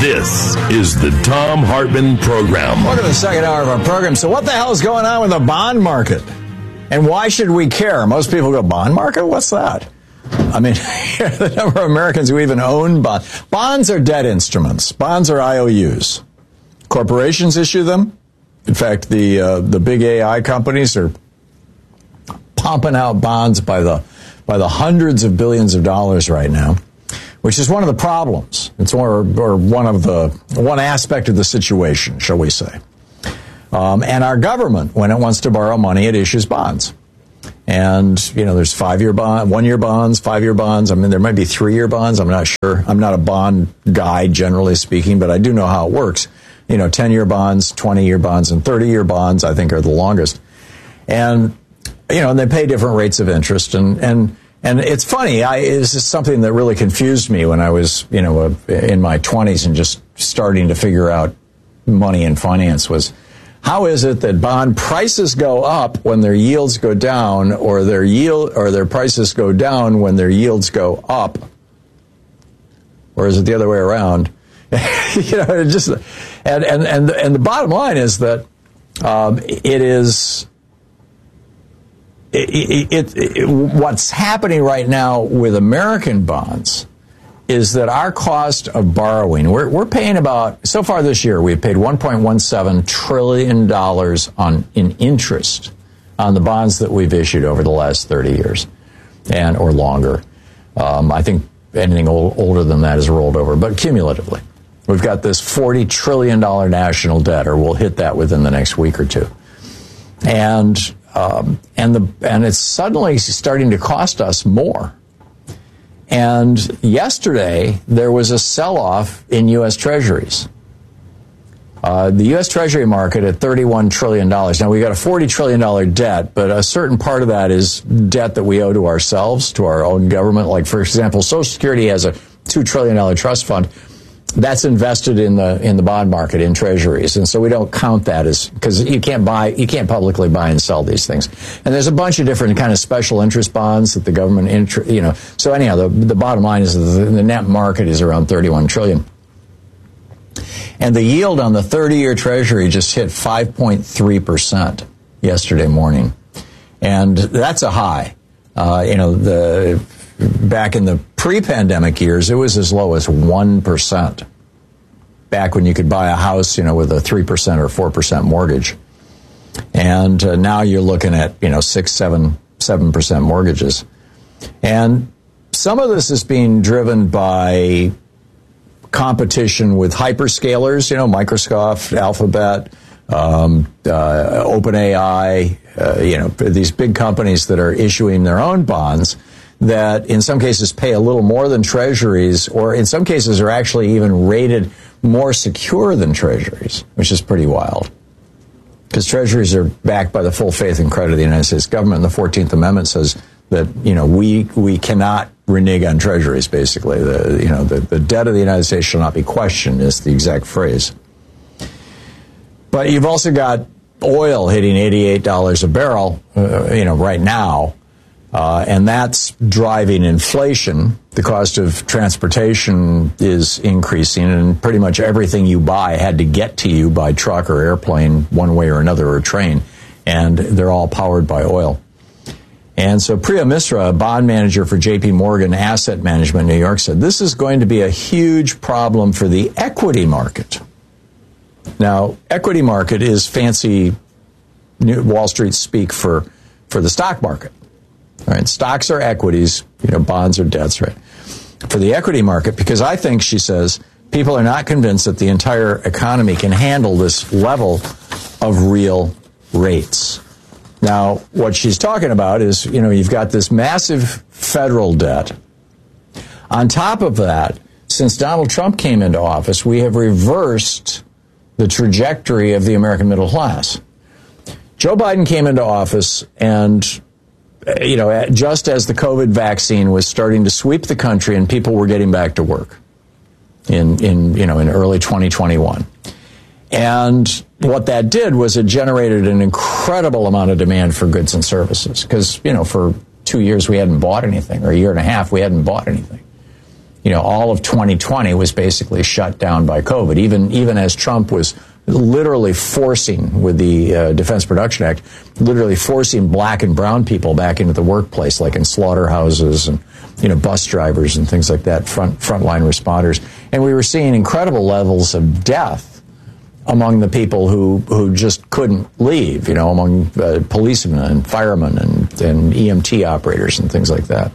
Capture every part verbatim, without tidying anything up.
This is the Thom Hartmann Program. Welcome to the second hour of our program. So what the hell is going on with the bond market? And why should we care? Most people go, bond market? What's that? I mean, the number of Americans who even own bonds. Bonds are debt instruments. Bonds are I O Us. Corporations issue them. In fact, the uh, the big A I companies are pumping out bonds by the by the hundreds of billions of dollars right now, which is one of the problems. It's one, or, or one of the one aspect of the situation, shall we say. Um, and our government, when it wants to borrow money, it issues bonds. And, you know, there's five-year bond, one-year bonds, five-year bonds. I mean, there might be three-year bonds. I'm not sure. I'm not a bond guy, generally speaking, but I do know how it works. You know, ten-year bonds, twenty-year bonds, and thirty-year bonds, I think, are the longest. And, you know, and they pay different rates of interest. And, and, and it's funny. I, it's just something that really confused me when I was, you know, in my twenties and just starting to figure out money and finance was, how is it that bond prices go up when their yields go down, or their yield or their prices go down when their yields go up? Or is it the other way around? you know, it just and, and and and the bottom line is that um, it is it, it, it, what's happening right now with American bonds is that our cost of borrowing, we're, we're paying about, so far this year, we've paid one point one seven trillion dollars on, in interest on the bonds that we've issued over the last thirty years and, or longer. Um, I think anything old, older than that is rolled over, but cumulatively. We've got this forty trillion dollars national debt, or we'll hit that within the next week or two. And, um, and the, and it's suddenly starting to cost us more. And yesterday, there was a sell-off in U S Treasuries. Uh, the U S Treasury market at thirty-one trillion dollars. Now, we've got a forty trillion dollars debt, but a certain part of that is debt that we owe to ourselves, to our own government. Like, for example, Social Security has a two trillion dollars trust fund. That's invested in the in the bond market, in treasuries, and so we don't count that as, because you can't buy, you can't publicly buy and sell these things. And there's a bunch of different kind of special interest bonds that the government, intr- you know. So anyhow, the, the bottom line is the, the net market is around thirty-one trillion dollars, and the yield on the thirty-year Treasury just hit five point three percent yesterday morning, and that's a high. Uh, you know, the back in the pre-pandemic years, it was as low as one percent. Back when you could buy a house, you know, with a three percent or four percent mortgage. And uh, now you're looking at, you know, six, seven, seven percent mortgages. And some of this is being driven by competition with hyperscalers, you know, Microsoft, Alphabet, um, uh, OpenAI, uh, you know, these big companies that are issuing their own bonds that in some cases pay a little more than treasuries, or in some cases are actually even rated more secure than treasuries, which is pretty wild. Because treasuries are backed by the full faith and credit of the United States government. And the fourteenth Amendment says that, you know, we we cannot renege on treasuries, basically. The, you know, the, the debt of the United States shall not be questioned is the exact phrase. But you've also got oil hitting eighty-eight dollars a barrel, uh, you know, right now. Uh, and that's driving inflation. The cost of transportation is increasing, and pretty much everything you buy had to get to you by truck or airplane one way or another, or train, and they're all powered by oil. And so Priya Misra, a bond manager for J P Morgan Asset Management in New York, said this is going to be a huge problem for the equity market. Now, equity market is fancy Wall Street speak for, for the stock market. All right, stocks are equities, you know, bonds are debts, right? For the equity market, because I think, she says, people are not convinced that the entire economy can handle this level of real rates. Now, what she's talking about is, you know, you've got this massive federal debt. On top of that, since Donald Trump came into office, we have reversed the trajectory of the American middle class. Joe Biden came into office and, you know, just as the COVID vaccine was starting to sweep the country and people were getting back to work in, in you know, in early twenty twenty-one. And what that did was it generated an incredible amount of demand for goods and services because, you know, for two years we hadn't bought anything, or a year and a half we hadn't bought anything. you know, all of twenty twenty was basically shut down by COVID. Even even as Trump was literally forcing, with the uh, Defense Production Act, literally forcing black and brown people back into the workplace, like in slaughterhouses and, you know, bus drivers and things like that, front frontline responders. And we were seeing incredible levels of death among the people who, who just couldn't leave, you know, among uh, policemen and firemen and, and E M T operators and things like that.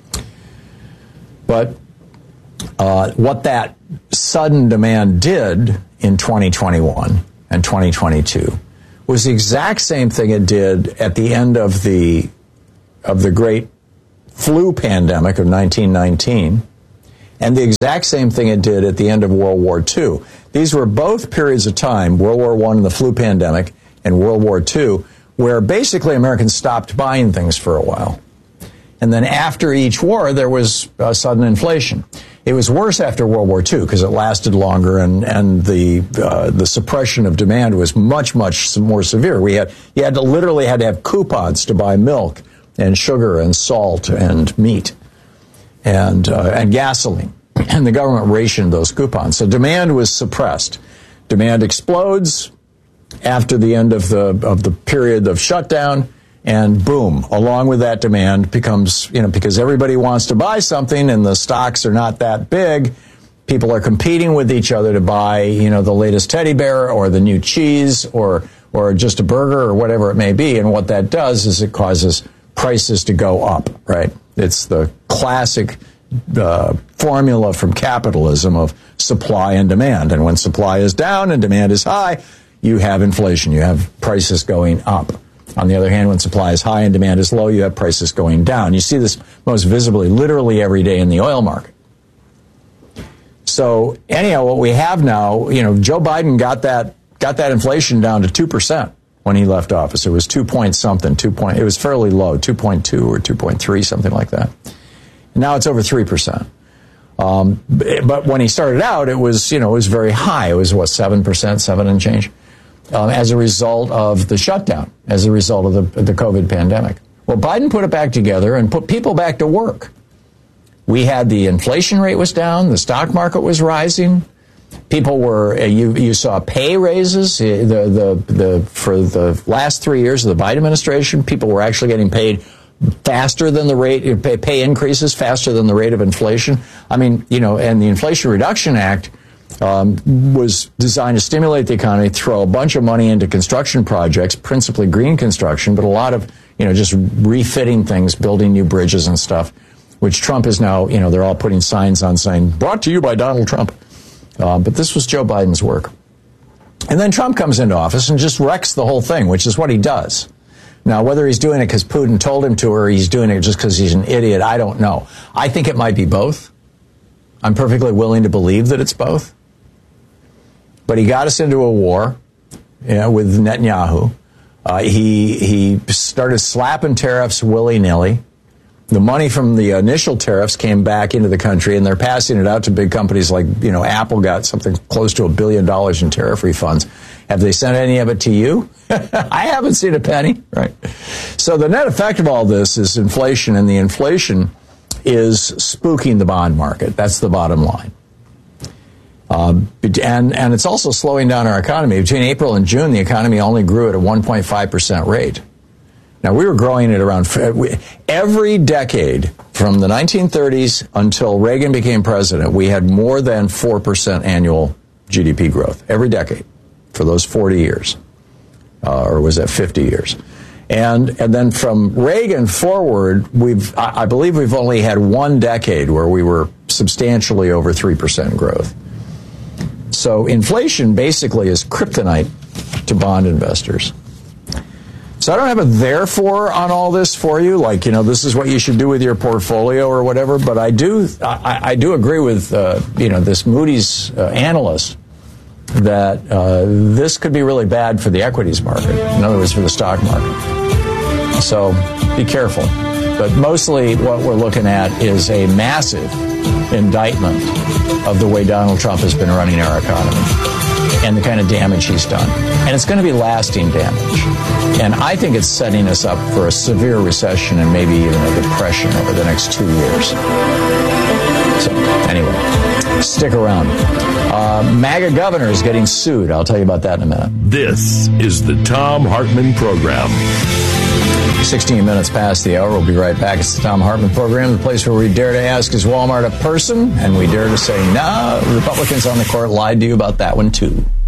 But uh, what that sudden demand did in twenty twenty-one and twenty twenty-two was the exact same thing it did at the end of the of the great flu pandemic of nineteen nineteen, and the exact same thing it did at the end of World War Two. These were both periods of time, World War One and the flu pandemic, and World War Two, where basically Americans stopped buying things for a while. And then after each war, there was uh, sudden inflation. It was worse after World War Two because it lasted longer, and and the uh, the suppression of demand was much much more severe. We had you had to literally had to have coupons to buy milk and sugar and salt and meat and uh, and gasoline, and the government rationed those coupons. So demand was suppressed. Demand explodes after the end of the of the period of shutdown. And boom, along with that demand becomes, you know, because everybody wants to buy something and the stocks are not that big, people are competing with each other to buy, you know, the latest teddy bear or the new cheese or or just a burger or whatever it may be. And what that does is it causes prices to go up, right? It's the classic uh, formula from capitalism of supply and demand. And when supply is down and demand is high, you have inflation. You have prices going up. On the other hand, when supply is high and demand is low, you have prices going down. You see this most visibly, literally every day in the oil market. So anyhow, what we have now, you know, Joe Biden got that got that inflation down to two percent when he left office. It was two point something, two point. It was fairly low, two point two or two point three, something like that. And now it's over three percent. Um, but when he started out, it was, you know, it was very high. It was what, seven percent, seven and change. Um, as a result of the shutdown, as a result of the, the COVID pandemic. Well, Biden put it back together and put people back to work. We had the inflation rate was down, the stock market was rising. People were, uh, you, you saw pay raises. The, the, the, for the last three years of the Biden administration, people were actually getting paid faster than the rate, pay, pay increases faster than the rate of inflation. I mean, you know, and the Inflation Reduction Act Um, was designed to stimulate the economy, throw a bunch of money into construction projects, principally green construction, but a lot of, you know, just refitting things, building new bridges and stuff, which Trump is now, you know, they're all putting signs on saying, brought to you by Donald Trump. Uh, but this was Joe Biden's work. And then Trump comes into office and just wrecks the whole thing, which is what he does. Now, whether he's doing it because Putin told him to or he's doing it just because he's an idiot, I don't know. I think it might be both. I'm perfectly willing to believe that it's both. But he got us into a war, you know, with Netanyahu. Uh, he he started slapping tariffs willy-nilly. The money from the initial tariffs came back into the country, and they're passing it out to big companies like, you know, Apple got something close to a billion dollars in tariff refunds. Have they sent any of it to you? I haven't seen a penny. Right. So the net effect of all this is inflation, and the inflation is spooking the bond market. That's the bottom line. Um, and, and it's also slowing down our economy. Between April and June, the economy only grew at a one point five percent rate. Now, we were growing at around every decade from the nineteen thirties until Reagan became president. We had more than four percent annual G D P growth every decade for those forty years, uh, or was that fifty years? And and then from Reagan forward, we've I, I believe we've only had one decade where we were substantially over three percent growth. So inflation basically is kryptonite to bond investors. So I don't have a therefore on all this for you, like, you know, this is what you should do with your portfolio or whatever. But I do, I, I do agree with, uh, you know, this Moody's uh, analyst that uh, this could be really bad for the equities market. In other words, for the stock market. So be careful. But mostly what we're looking at is a massive indictment of the way Donald Trump has been running our economy and the kind of damage he's done. And it's going to be lasting damage. And I think it's setting us up for a severe recession and maybe even a depression over the next two years. So, anyway, stick around. Uh, MAGA governor is getting sued. I'll tell you about that in a minute. This is the Thom Hartmann Program. sixteen minutes past the hour. We'll be right back. It's the Thom Hartmann Program, the place where we dare to ask, is Walmart a person? And we dare to say, no, Republicans on the court lied to you about that one, too.